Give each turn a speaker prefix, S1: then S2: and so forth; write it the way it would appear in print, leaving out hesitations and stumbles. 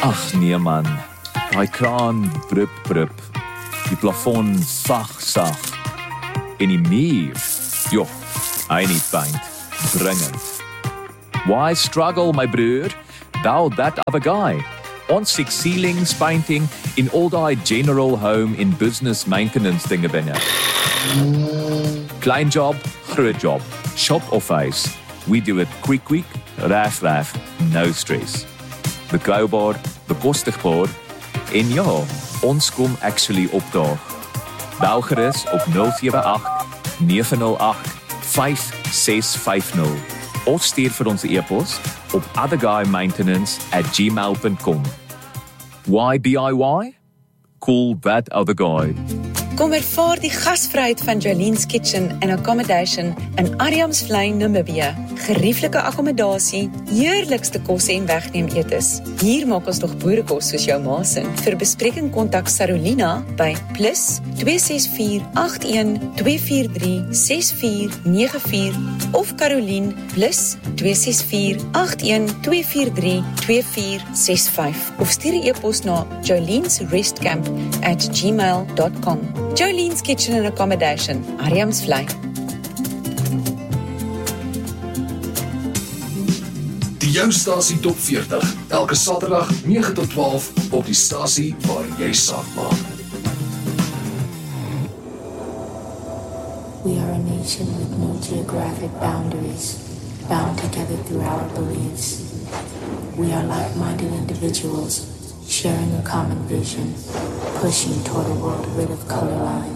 S1: Ag nee man, daai kraan brup brup, die plafon sag. En die muur, joh, hy nie paint, dringend. Why struggle, my broer? Thou that other guy. Ons six ceilings painting in all die general home in business maintenance dinge binne. Klein job, groot job, shop of face. We do it quick, reg, no stress. Betroubaar, bekostigbaar en ja, ons kom actually opdaag. Bel gerus op 078 908 5650 of stuur vir ons e-pos op otherguymaintenance@gmail.com. Why DIY? Cool that other guy.
S2: Kom ervaar die gasvryheid van Jolene's Kitchen and Accommodation in Adamsvlei, Namibië. Gerieflike akkommodasie, heerlikste kosse en wegneem etes. Hier maak ons nog boerekos soos jou ma se. Vir bespreking kontak Sarolina by +264 81 243 6494 of Caroline +264 81 243 2465 of stuur 'n e-pos na jolenesrestcamp@gmail.com. Jolene's Kitchen and Accommodation, Adamsvlei.
S3: Die jou stasie top 40, elke Saterdag 9 tot 12 op die stasie waar jy saak maak.
S4: We are a nation with no geographic boundaries, bound together through our beliefs. We are like-minded individuals, sharing a common vision, pushing toward a world rid of color lines.